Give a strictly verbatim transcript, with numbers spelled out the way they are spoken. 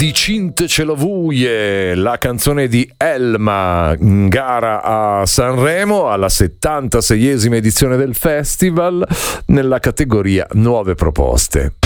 di Cinte Celovuje, la canzone di Elma, in gara a Sanremo alla settantaseiesima edizione del festival nella categoria Nuove Proposte.